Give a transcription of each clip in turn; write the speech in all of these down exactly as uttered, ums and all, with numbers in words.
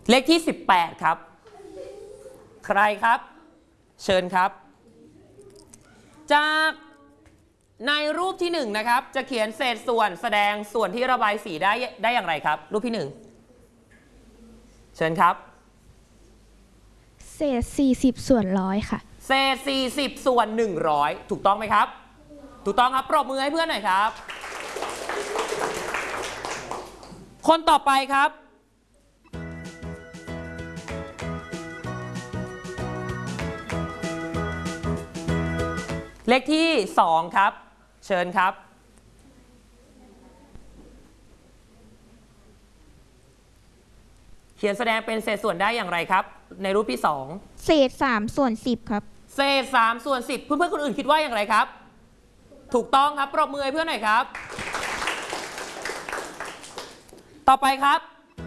เลขที่สิบแปดครับใครครับเชิญครับจากในรูปที่หนึ่งนะครับจะเขียนเศษส่วนแสดงส่วนที่ระบายสีได้ได้อย่างไรครับรูปที่หนึ่งเชิญครับเศษสี่สิบส่วนร้อยค่ะเศษสี่สิบส่วนหนึ่งร้อยถูกต้องไหมครับถูกต้องครับปรบมือให้เพื่อนหน่อยครับคนต่อไปครับเลขที่สองครับเชิญครับเขียนแสดงเป็นเศษส่วนได้อย่างไรครับในรูปที่สองเศษสามส่วนสิบครับเศษสามส่วนสิบเพื่อนๆคนอื่นคิดว่าอย่างไรครับถูกต้องครับปรบมือให้เพื่อนหน่อยครับต่อไปครับ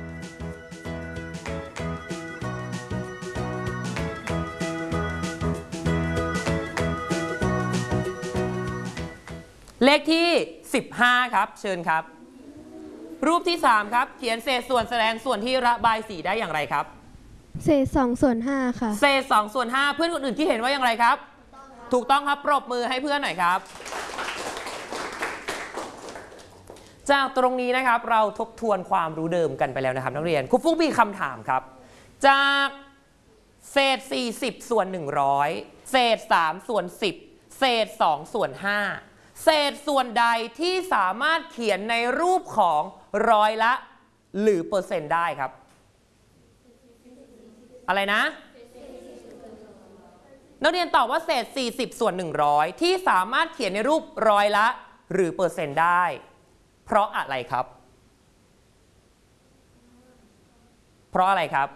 เลขที่สิบห้าครับเชิญครับรูปที่สามครับเขียนเศษส่วนแสดงส่วนที่ระบายสีได้อย่างไรครับเศษสองส่วนห้าค่ะเศษสองส่วนห้าเพื่อนคนอื่นคิดเห็นว่าอย่างไรครับถูกต้องครับปรบมือให้เพื่อนหน่อยครับจากตรงนี้นะครับเราทบทวนความรู้เดิมกันไปแล้วนะครับนักเรียนครูฟุ๊กมีคำถามครับจากเศษสี่สิบส่วนหนึ่งร้อยเศษสามส่วนสิบเศษสองส่วนห้าเศษส่วนใดที่สามารถเขียนในรูปของร้อยละหรือเปอร์เซ็นต์ได้ครับอะไรนะนักเรียนตอบว่าเศษสี่สิบส่วนหนึ่งร้อยที่สามารถเขียนในรูปร้อยละหรือเปอร์เซ็นต์ได้เพราะอะไรครับเพราะอะไรครับ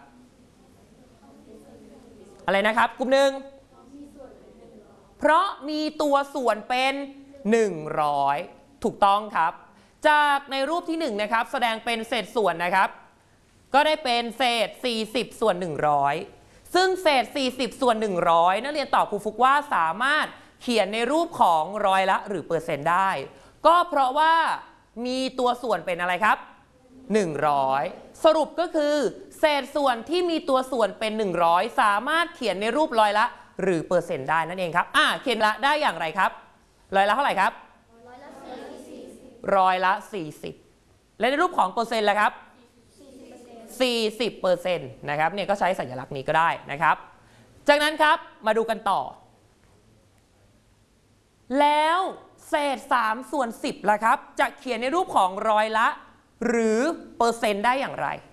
อะไรนะครับกลุ่มหนึ่งเพราะมีตัวส่วนเป็นหนึ่งร้อยถูกต้องครับจากในรูปที่หนึ่งนะครับแสดงเป็นเศษส่วนนะครับก็ได้เป็นเศษสี่สิบส่วนหนึ่งร้อยซึ่งเศษสี่สิบส่วนหนึ่งร้อยนักเรียนตอบครูฟุกว่าสามารถเขียนในรูปของร้อยละหรือเปอร์เซ็นต์ได้ก็เพราะว่ามีตัวส่วนเป็นอะไรครับหนึ่งร้อยสรุปก็คือเศษส่วนที่มีตัวส่วนเป็นหนึ่งร้อยสามารถเขียนในรูปร้อยละหรือเปอร์เซ็นต์ได้นั่นเองครับอ่าเขียนละได้อย่างไรครับร้อยละเท่าไหร่ครับร้อยละสี่สิบและในรูปของเปอร์เซ็นต์ล่ะครับสี่สิบเปอร์เซ็นต์นะครับเนี่ยก็ใช้สัญลักษณ์นี้ก็ได้นะครับจากนั้นครับมาดูกันต่อแล้วเศษสามส่วนสิบล่ะครับจะเขียนในรูปของร้อยละหรือเปอร์เซ็นต์ได้อย่างไร